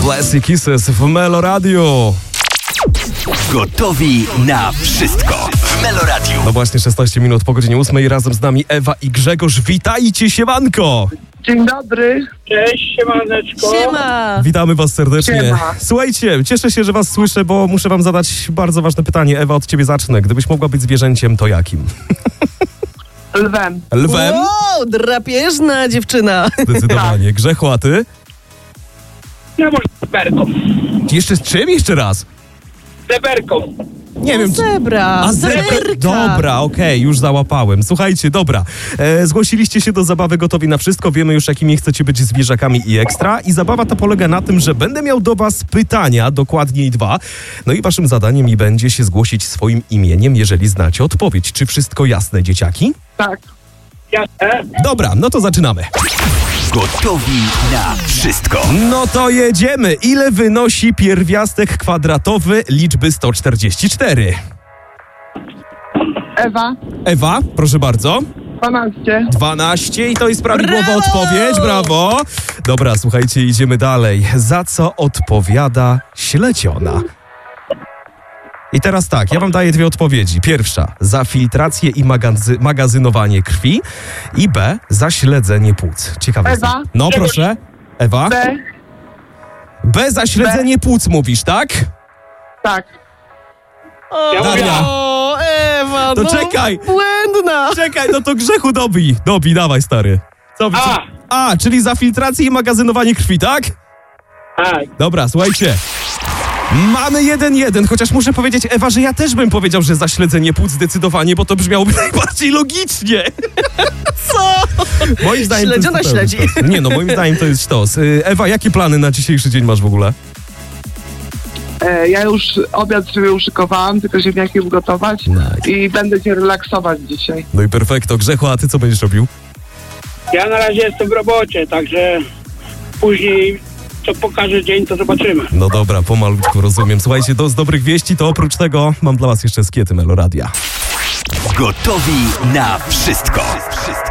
Classic Kisses w Melo Radio. Gotowi na wszystko w Melo Radio. No właśnie, 16 minut po godzinie 8. Razem z nami Ewa i Grzegorz. Witajcie, siemanko! Dzień dobry. Cześć, siemaneczko. Siema! Witamy was serdecznie. Siema. Słuchajcie, cieszę się, że was słyszę, bo muszę wam zadać bardzo ważne pytanie. Ewa, od ciebie zacznę. Gdybyś mogła być zwierzęciem, to jakim? Lwem. Lwem? Wow, drapieżna dziewczyna. Zdecydowanie. Grzechu, a ty? Ja może zeberką. Jeszcze z czym? Jeszcze raz? Zeberką. Nie wiem. Zebra. A zebra. Zeberka. Dobra, okej, już załapałem. Słuchajcie, dobra. Zgłosiliście się do zabawy Gotowi na wszystko. Wiemy już, jakimi chcecie być zwierzakami i ekstra. I zabawa ta polega na tym, że będę miał do was pytania, dokładniej 2. No i waszym zadaniem będzie się zgłosić swoim imieniem, jeżeli znacie odpowiedź. Czy wszystko jasne, dzieciaki? Tak. Jasne. Dobra, no to zaczynamy. Gotowi na wszystko. No to jedziemy. Ile wynosi pierwiastek kwadratowy liczby 144? Ewa. Ewa, proszę bardzo. 12. 12 i to jest prawidłowa Brawo! odpowiedź, brawo. Dobra, słuchajcie, idziemy dalej. Za co odpowiada śledziona? I teraz tak, ja wam daję 2 odpowiedzi. Pierwsza, za filtrację i magazynowanie krwi i B, za śledzenie płuc. Ciekawe. Ewa? jestem. No proszę. Ewa? B. B za śledzenie płuc mówisz, tak? Tak. Ja Daria. O, Ewa, To no, czekaj. błędna. Czekaj, no to Grzechu dobij, dawaj stary. Co? A, czyli za filtrację i magazynowanie krwi, tak? Tak. Dobra, słuchajcie. Mamy 1-1, chociaż muszę powiedzieć, Ewa, że ja też bym powiedział, że za śledzenie płuc zdecydowanie, bo to brzmiałoby najbardziej logicznie. Co? Moim zdaniem Śledziona to jest śledzi. sztos. Nie no, moim zdaniem to jest sztos. Ewa, jakie plany na dzisiejszy dzień masz w ogóle? Ja już obiad sobie uszykowałam, tylko ziemniaki ugotować Nice. i będę się relaksować dzisiaj. No i perfekto. Grzechu, a ty co będziesz robił? Ja na razie jestem w robocie, także później co pokaże dzień, to zobaczymy. No dobra, pomalutku, rozumiem. Słuchajcie, z dobrych wieści to oprócz tego mam dla was jeszcze skiety Melo Radia. Gotowi na wszystko.